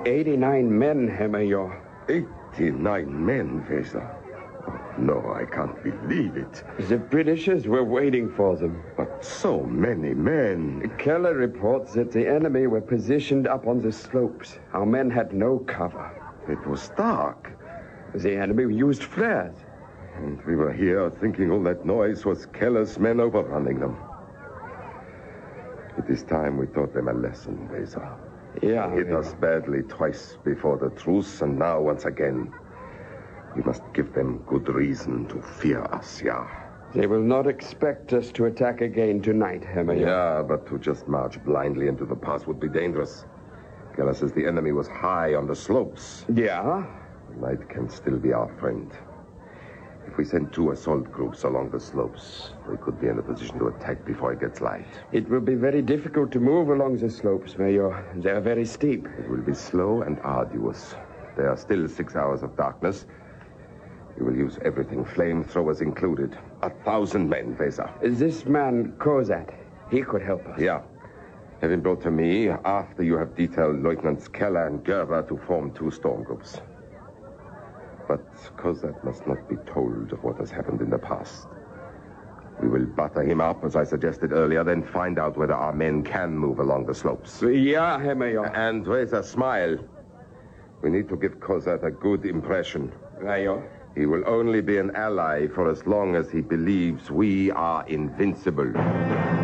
89 men, Herr Major. 89 men, Weser. Oh, no, I can't believe it. The Britishers were waiting for them. But so many men. Keller reports that the enemy were positioned up on the slopes. Our men had no cover. It was dark. The enemy used flares. And we were here thinking all that noise was Keller's men overrunning them. It is time we taught them a lesson, Weser. Yeah. Hit us badly twice before the truce, and now once again. We must give them good reason to fear us, yeah. They will not expect us to attack again tonight, Herr Major. Yeah, but to just march blindly into the pass would be dangerous. Keller says the enemy was high on the slopes. Yeah? Night can still be our friend. If we send 2 assault groups along the slopes, we could be in a position to attack before it gets light. It will be very difficult to move along the slopes, Major. They are very steep. It will be slow and arduous. There are still 6 hours of darkness. We will use everything, flamethrowers included. 1,000 men, Weser. This man, Kozat, he could help us. Yeah. Have him brought to me after you have detailed Lieutenants Keller and Gerber to form 2 storm groups. But Kozat must not be told of what has happened in the past. We will butter him up, as I suggested earlier, then find out whether our men can move along the slopes. Yeah, Herr Major. And Weser, smile. We need to give Kozat a good impression. Major. He will only be an ally for as long as he believes we are invincible.